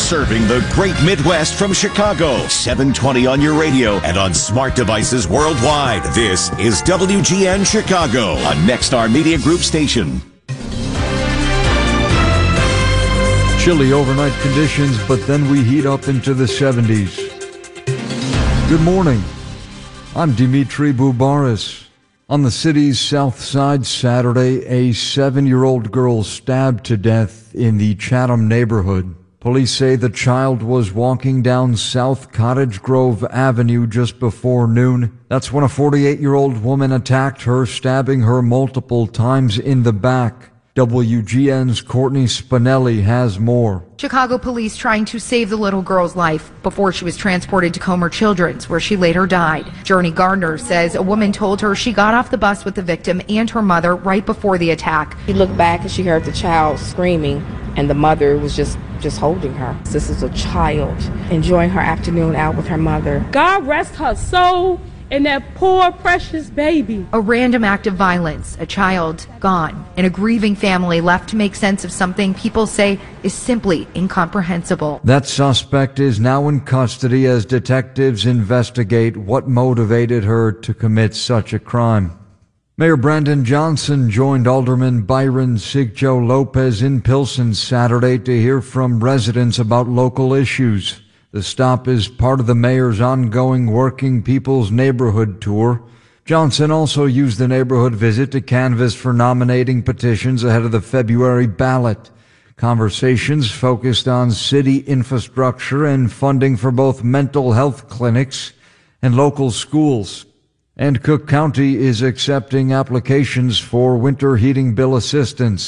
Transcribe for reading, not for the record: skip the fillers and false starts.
Serving the great Midwest from Chicago. 720 on your radio and on smart devices worldwide. This is WGN Chicago, a Nexstar Media Group station. Chilly overnight conditions, but then we heat up into the 70s. Good morning. I'm Dimitri Boubaris. On the city's south side Saturday, a 7-year-old girl stabbed to death in the Chatham neighborhood. Police say the child was walking down South Cottage Grove Avenue just before noon. That's when a 48-year-old woman attacked her, stabbing her multiple times in the back. WGN's Courtney Spinelli has more. Chicago police trying to save the little girl's life before she was transported to Comer Children's, where she later died. Journey Gardner says a woman told her she got off the bus with the victim and her mother right before the attack. She looked back and she heard the child screaming, and the mother was just holding her. This is a child enjoying her afternoon out with her mother. God rest her soul and that poor, precious baby. A random act of violence, a child gone, and a grieving family left to make sense of something people say is simply incomprehensible. That suspect is now in custody as detectives investigate what motivated her to commit such a crime. Mayor Brandon Johnson joined Alderman Byron Sigjo Lopez in Pilsen Saturday to hear from residents about local issues. The stop is part of the mayor's ongoing Working People's Neighborhood Tour. Johnson also used the neighborhood visit to canvass for nominating petitions ahead of the February ballot. Conversations focused on city infrastructure and funding for both mental health clinics and local schools. And Cook County is accepting applications for winter heating bill assistance.